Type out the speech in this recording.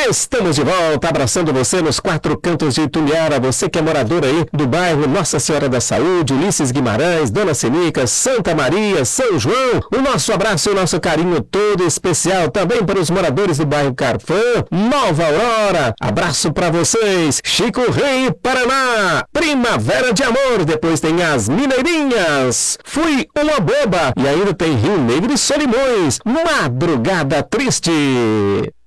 Estamos de volta, abraçando você nos quatro cantos de Itumbiara, você que é morador aí do bairro Nossa Senhora da Saúde, Ulisses Guimarães, Dona Senica, Santa Maria, São João. O nosso abraço e o nosso carinho todo especial também para os moradores do bairro Carfã, Nova Aurora. Abraço para vocês. Chico Rei, Paraná. Primavera de Amor, depois tem as Mineirinhas. Fui uma boba e ainda tem Rio Negro e Solimões. Madrugada Triste.